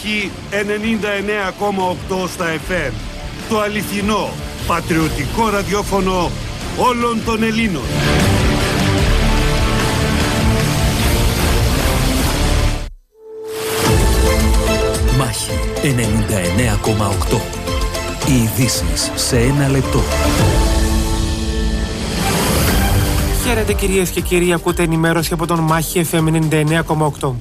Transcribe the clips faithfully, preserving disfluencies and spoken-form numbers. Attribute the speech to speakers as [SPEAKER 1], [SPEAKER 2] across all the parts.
[SPEAKER 1] Μάχη ενενήντα εννέα κόμμα οκτώ στα εφ εμ. Το αληθινό, πατριωτικό ραδιόφωνο όλων των Ελλήνων.
[SPEAKER 2] Μάχη ενενήντα εννέα κόμμα οκτώ. Οι ειδήσεις σε ένα λεπτό.
[SPEAKER 3] Χαίρετε κυρίες και κύριοι, ακούτε ενημέρωση από τον Μάχη εφ εμ ενενήντα εννέα κόμμα οκτώ.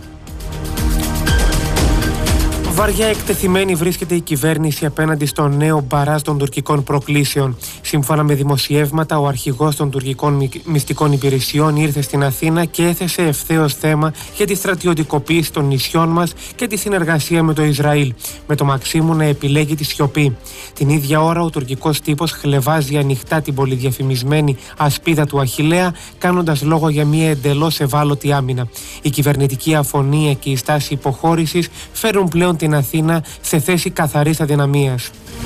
[SPEAKER 3] Βαριά εκτεθειμένη βρίσκεται η κυβέρνηση απέναντι στο νέο μπαράζ των τουρκικών προκλήσεων. Σύμφωνα με δημοσιεύματα, ο αρχηγός των τουρκικών μυστικών υπηρεσιών ήρθε στην Αθήνα και έθεσε ευθέως θέμα για τη στρατιωτικοποίηση των νησιών μας και τη συνεργασία με το Ισραήλ, με το Μαξίμου να επιλέγει τη σιωπή. Την ίδια ώρα, ο τουρκικός τύπος χλευάζει ανοιχτά την πολυδιαφημισμένη ασπίδα του Αχιλλέα, κάνοντας λόγο για μια εντελώς ευάλωτη άμυνα. Η κυβερνητική αφωνία και η στάση υποχώρησης φέρουν πλέον την Αθήνα σε θέση καθαρής αδυναμίας.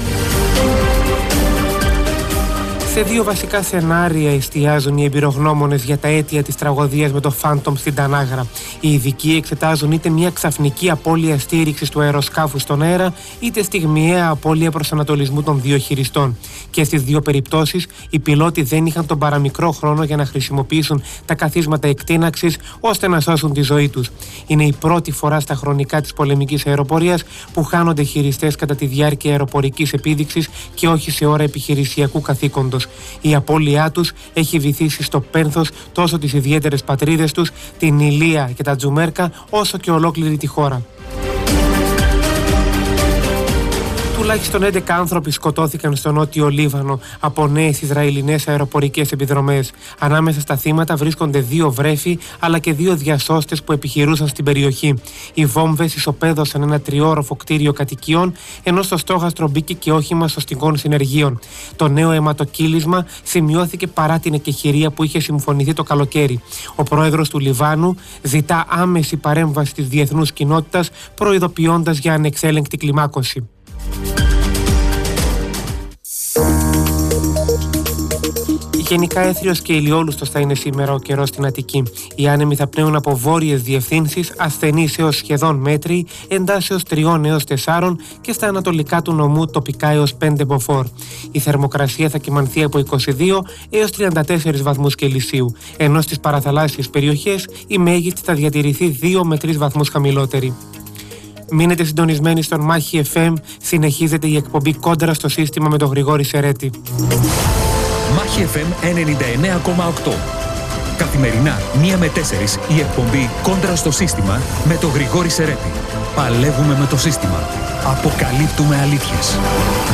[SPEAKER 3] Σε δύο βασικά σενάρια εστιάζουν οι εμπειρογνώμονες για τα αίτια της τραγωδίας με το Phantom στην Τανάγρα. Οι ειδικοί εξετάζουν είτε μια ξαφνική απώλεια στήριξης του αεροσκάφου στον αέρα, είτε στιγμιαία απώλεια προσανατολισμού των δύο χειριστών. Και στις δύο περιπτώσεις, οι πιλότοι δεν είχαν τον παραμικρό χρόνο για να χρησιμοποιήσουν τα καθίσματα εκτείναξης ώστε να σώσουν τη ζωή τους. Είναι η πρώτη φορά στα χρονικά της πολεμικής αεροπορίας που χάνονται χειριστές κατά τη διάρκεια αεροπορικής επίδειξης και όχι σε ώρα επιχειρησιακού καθήκοντος. Η απώλειά τους έχει βυθίσει στο πένθος τόσο τις ιδιαίτερες πατρίδες τους, την Ηλία και τα Τζουμέρκα, όσο και ολόκληρη τη χώρα. Τουλάχιστον έντεκα άνθρωποι σκοτώθηκαν στο νότιο Λίβανο από νέες Ισραηλινές αεροπορικές επιδρομές. Ανάμεσα στα θύματα βρίσκονται δύο βρέφη αλλά και δύο διασώστες που επιχειρούσαν στην περιοχή. Οι βόμβες ισοπαίδωσαν ένα τριόροφο κτίριο κατοικιών, ενώ στο στόχαστρο μπήκε και όχημα σωστικών συνεργείων. Το νέο αιματοκύλισμα σημειώθηκε παρά την εκεχηρία που είχε συμφωνηθεί το καλοκαίρι. Ο πρόεδρος του Λιβάνου ζητά άμεση παρέμβαση της διεθνούς κοινότητας, προειδοποιώντας για ανεξέλεγκτη κλιμάκωση. Γενικά έθριος και ηλιόλουστος θα είναι σήμερα ο καιρός στην Αττική. Οι άνεμοι θα πνέουν από βόρειες διευθύνσεις, ασθενείς έως σχεδόν μέτριοι, εντάσεως τριών έως τεσσάρων και στα ανατολικά του νομού τοπικά έως πέντε μποφόρ. Η θερμοκρασία θα κυμανθεί από είκοσι δύο έως τριάντα τέσσερις βαθμούς Κελσίου, ενώ στις παραθαλάσσιες περιοχές η μέγιστη θα διατηρηθεί δύο με τρεις βαθμούς χαμηλότερη. Μείνετε συντονισμένοι στον Μάχη εφ εμ, συνεχίζεται η εκπομπή Κόντρα στο σύστημα με τον Γρηγόρη Σερέτη.
[SPEAKER 2] Μάχη εφ εμ ενενήντα εννέα κόμμα οκτώ. Καθημερινά, μία με τέσσερις, η εκπομπή Κόντρα στο σύστημα με τον Γρηγόρη Σερέτη. Παλεύουμε με το σύστημα. Αποκαλύπτουμε αλήθειες.